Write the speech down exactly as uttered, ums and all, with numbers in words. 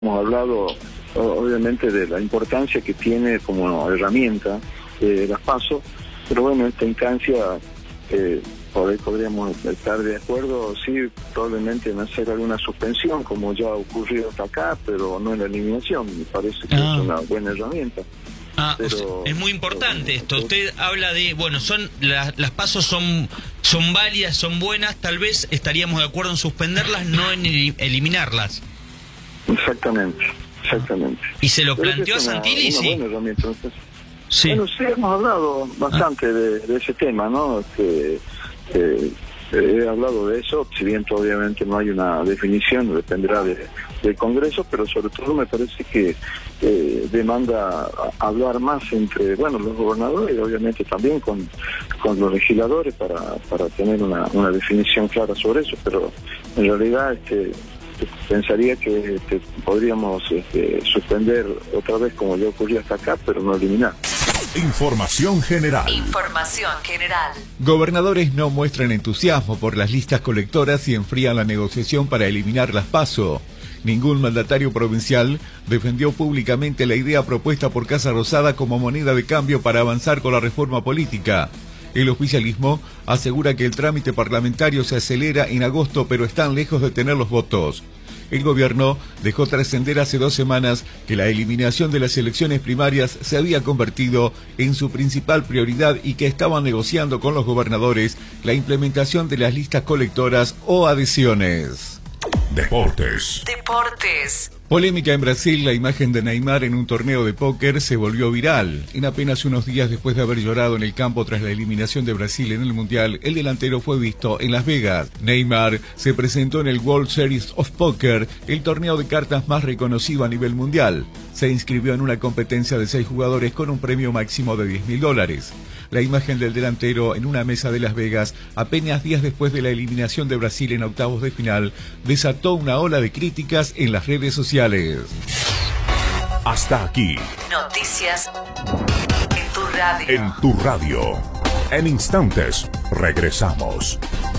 Hemos hablado obviamente de la importancia que tiene como herramienta eh, las PASO, pero bueno, en esta instancia eh, por ahí podríamos estar de acuerdo, sí, probablemente en hacer alguna suspensión, como ya ha ocurrido hasta acá, pero no en la eliminación. Me parece que ah. es una buena herramienta. Ah, pero, o sea, es muy importante esto. Usted habla de, bueno, son las, las pasos son son válidas, son buenas, tal vez estaríamos de acuerdo en suspenderlas, no en eliminarlas. Exactamente, exactamente. ¿Y se lo pero planteó a Santilli? Una sí. buena herramienta, entonces. Sí. Bueno, sí, hemos hablado bastante ah. de, de ese tema, ¿no? Que, que, he hablado de eso, si bien obviamente no hay una definición, dependerá de, del Congreso, pero sobre todo me parece que eh, demanda hablar más entre, bueno, los gobernadores y obviamente también con, con los legisladores para, para tener una, una definición clara sobre eso, pero en realidad este pensaría que este, podríamos este, suspender otra vez como ya ocurrió hasta acá, pero no eliminar. Información general. Información general. Gobernadores no muestran entusiasmo por las listas colectoras y enfrían la negociación para eliminar las PASO. Ningún mandatario provincial defendió públicamente la idea propuesta por Casa Rosada como moneda de cambio para avanzar con la reforma política. El oficialismo asegura que el trámite parlamentario se acelera en agosto, pero están lejos de tener los votos. El gobierno dejó trascender hace dos semanas que la eliminación de las elecciones primarias se había convertido en su principal prioridad y que estaban negociando con los gobernadores la implementación de las listas colectoras o adhesiones. Deportes. Deportes. Polémica en Brasil, la imagen de Neymar en un torneo de póker se volvió viral. En apenas unos días después de haber llorado en el campo tras la eliminación de Brasil en el Mundial, el delantero fue visto en Las Vegas. Neymar se presentó en el World Series of Poker, el torneo de cartas más reconocido a nivel mundial. Se inscribió en una competencia de seis jugadores con un premio máximo de diez mil dólares. La imagen del delantero en una mesa de Las Vegas, apenas días después de la eliminación de Brasil en octavos de final, desató una ola de críticas en las redes sociales. Hasta aquí. Noticias en tu radio. En tu radio. En instantes, regresamos.